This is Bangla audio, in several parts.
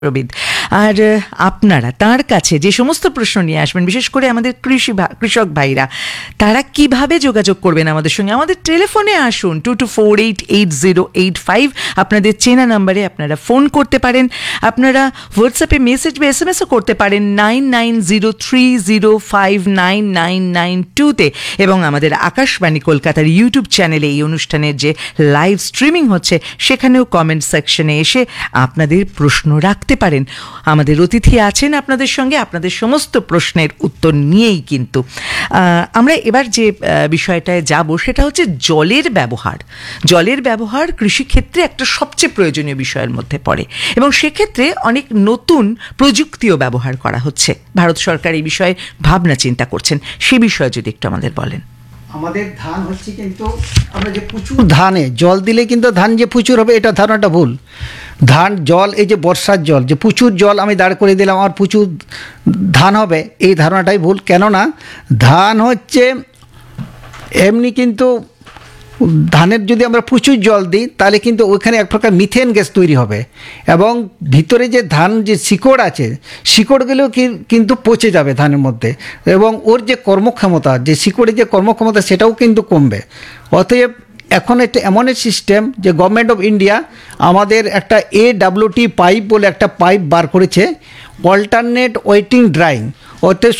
প্রবিদ। আর আপনারা তার কাছে যে সমস্ত প্রশ্ন নিয়ে আসবেন, বিশেষ করে আমাদের কৃষক ভাইরা, তারা কিভাবে যোগাযোগ করবেন আমাদের সঙ্গে? আমাদের টেলিফোনে আসুন 22488085, আপনাদের চেনা নাম্বারে আপনারা ফোন করতে পারেন। আপনারা হোয়াটসঅ্যাপে মেসেজ বা SMS-ও করতে পারেন 9903059992-তে, এবং আমাদের আকাশবাণী কলকাতার ইউটিউব চ্যানেলে এই অনুষ্ঠানের যে লাইভ স্ট্রিমিং হচ্ছে সেখানেও কমেন্ট সেকশনে এসে আপনাদের প্রশ্ন রাখতে পারেন। আমাদের অতিথি আছেন আপনাদের সঙ্গে, আপনাদের সমস্ত প্রশ্নের উত্তর নিয়েই কিন্তু আমরা এবার যে বিষয়টায় যাব সেটা হচ্ছে জলের ব্যবহার। জলের ব্যবহার কৃষিক্ষেত্রে একটা সবচেয়ে প্রয়োজনীয় বিষয়ের মধ্যে পড়ে, এবং সেক্ষেত্রে অনেক নতুন প্রযুক্তিও ব্যবহার করা হচ্ছে। ভারত সরকার এই বিষয়ে ভাবনা চিন্তা করছেন, সে বিষয়ে যদি একটু আমাদের বলেন। আমাদের ধান হচ্ছে, কিন্তু আমরা যে প্রচুর ধানে জল দিলে কিন্তু ধান যে প্রচুর হবে, এটা ধারণাটা ভুল। ধান জল, এই যে বর্ষার জল, যে প্রচুর জল আমি দাঁড় করে দিলাম আমার প্রচুর ধান হবে, এই ধারণাটাই ভুল। কেননা ধান হচ্ছে এমনি, কিন্তু ধানের যদি আমরা প্রচুর জল দিই তাহলে কিন্তু ওইখানে এক প্রকার মিথেন গ্যাস তৈরি হবে, এবং ভিতরে যে ধান যে শিকড় আছে, শিকড়গুলো কিন্তু পচে যাবে ধানের মধ্যে, এবং ওর যে কর্মক্ষমতা, যে শিকড়ের যে কর্মক্ষমতা, সেটাও কিন্তু কমবে। অতএব এখন একটা এমন এক সিস্টেম যে গভর্নমেন্ট অফ ইন্ডিয়া আমাদের একটা AWT পাইপ বলে একটা পাইপ বার করেছে, অল্টারনেট ওয়েটিং ড্রাইং, অর্থাৎ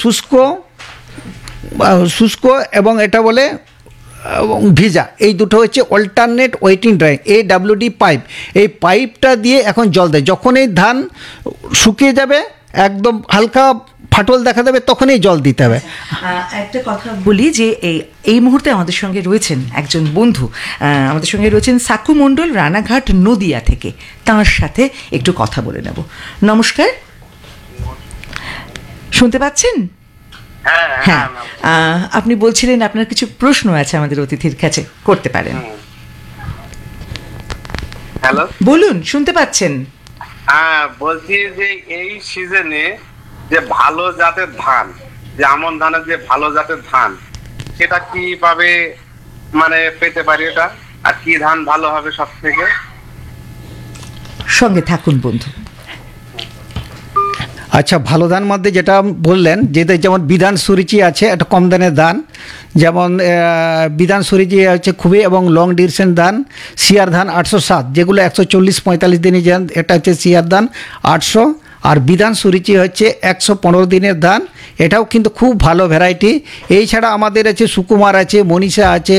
শুষ্ক এবং এটা বলে ভিজা, এই দুটো হচ্ছে alternate waiting drawing, AWD pipe. এই পাইপটা দিয়ে এখন জল দেয়, যখন এই ধান শুকিয়ে যাবে, একদম হালকা ফাটল দেখা দেবে, তখনই জল দিতে হবে। একটা কথা বলি যে এই মুহূর্তে আমাদের সঙ্গে রয়েছেন একজন বন্ধু, আমাদের সঙ্গে রয়েছেন সাকু মণ্ডল, রানাঘাট নদিয়া থেকে। তাঁর সাথে একটু কথা বলে নেব। নমস্কার, শুনতে পাচ্ছেন? হ্যাঁ, আপনি বলছিলেন আপনার কিছু প্রশ্ন আছে আমাদের অতিথির কাছে, করতে পারেন। হ্যালো, বলুন, শুনতে পাচ্ছেন? হ্যাঁ, বলছি যে এই সিজনে যে ভালো জাতের ধান, যে আমন ধানের যে ভালো জাতের ধান, সেটা কিভাবে মানে পেতে পারি এটা, আর কি ধান ভালো হবে সব থেকে? সঙ্গে থাকুন বন্ধু। আচ্ছা, ভালো ধান মধ্যে যেটা বললেন, যেটা যেমন বিধান সুরুচি আছে, একটা কম দানের ধান, যেমন বিধান সুরুচি হচ্ছে খুবই, এবং লং ডিউরেশন ধান সিআর ধান 807, যেগুলো 140-45 দিনের ধান, এটা হচ্ছে সিআর ধান 800। আর বিধান সুরুচি হচ্ছে 115 দিনের ধান, এটাও কিন্তু খুব ভালো ভ্যারাইটি। এই ছাড়া আমাদের আছে সুকুমার আছে, মনীষা আছে,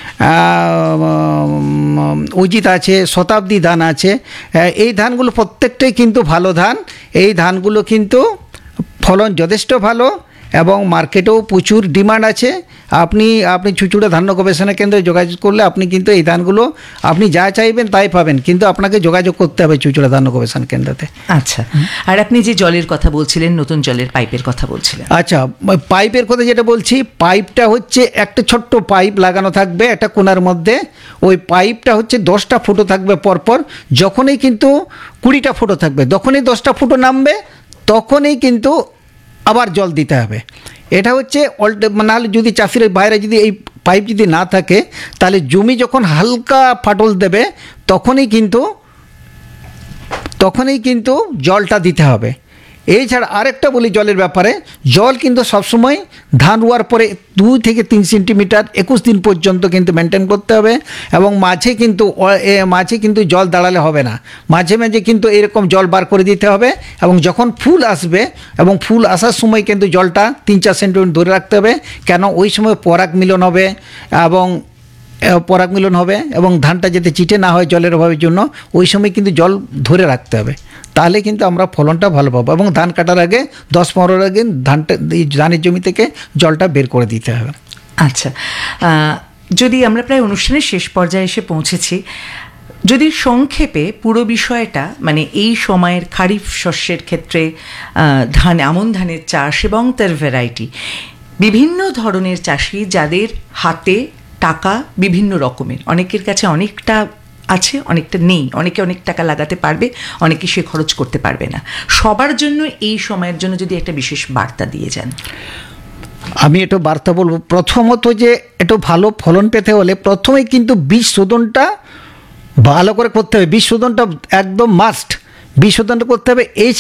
অজিত আছে, শতাব্দী ধান আছে। এই ধানগুলো প্রত্যেকটাই কিন্তু ভালো ধান। এই ধানগুলো কিন্তু ফলন যথেষ্ট ভালো, এবং মার্কেটেও প্রচুর ডিমান্ড আছে। আপনি চুঁচুড়া ধান্য গবেষণা কেন্দ্রে যোগাযোগ করলে আপনি কিন্তু এই ধানগুলো আপনি যা চাইবেন তাই পাবেন, কিন্তু আপনাকে যোগাযোগ করতে হবে চুঁচুড়া ধান্য গবেষণা কেন্দ্রতে। আচ্ছা, আর আপনি যে জলের কথা বলছিলেন, নতুন জলের পাইপের কথা বলছিলেন। আচ্ছা, পাইপের কথা যেটা বলছি, পাইপটা হচ্ছে একটা ছোট্ট পাইপ লাগানো থাকবে একটা কোণার মধ্যে। ওই পাইপটা হচ্ছে 10টা ফুটো থাকবে পরপর। যখনই কিন্তু 20টা ফুটো থাকবে, যখনই 10টা ফুটো নামবে, তখনই কিন্তু আবার জল দিতে হবে। এটা হচ্ছে নাহলে যদি চাষির বাইরে যদি এই পাইপ যদি না থাকে, তাহলে জমি যখন হালকা ফাটল দেবে, তখনই কিন্তু জলটা দিতে হবে। এই ছাড়া আরেকটা বলি জলের ব্যাপারে, জল কিন্তু সবসময় ধান রোয়ার পরে 2 থেকে 3 সেন্টিমিটার 21 দিন পর্যন্ত কিন্তু মেনটেন করতে হবে, এবং মাঝে কিন্তু জল দাঁড়ালে হবে না, মাঝে মাঝে কিন্তু এরকম জল বার করে দিতে হবে। এবং যখন ফুল আসবে, এবং ফুল আসার সময় কিন্তু জলটা 3-4 সেন্টিমিটার ধরে রাখতে হবে, কেন ওই সময় পরাগ মিলন হবে, এবং ধানটা যাতে চিটে না হয় জলের অভাবের জন্য, ওই সময় কিন্তু জল ধরে রাখতে হবে। তাহলে কিন্তু আমরা ফলনটা ভালো পাবো, এবং ধান কাটার আগে 10-15 আগে ধানের জমি থেকে জলটা বের করে দিতে হবে। আচ্ছা, যদি আমরা প্রায় অনুষ্ঠানের শেষ পর্যায়ে এসে পৌঁছেছি, যদি সংক্ষেপে পুরো বিষয়টা, মানে এই সময়ের খারিফ শস্যের ক্ষেত্রে আমন ধানের চাষ এবং তার ভ্যারাইটি, বিভিন্ন ধরনের চাষি যাদের হাতে টাকা বিভিন্ন রকমের, অনেকের কাছে অনেকটা আছে, অনেকটা নেই, অনেকে অনেক টাকা লাগাতে পারবে, অনেকে সে খরচ করতে পারবে না, সবার জন্য এই সময়ের জন্য যদি একটা বিশেষ বার্তা দিয়ে যান। আমি একটু বার্তা বলবো। প্রথমত, যে একটু ভালো ফলন পেতে হলে প্রথমেই কিন্তু বীজ শোধনটা ভালো করে করতে হবে। বীজ শোধনটা একদম মাস্ট। বীজ শোধনটা করতে হবে। এই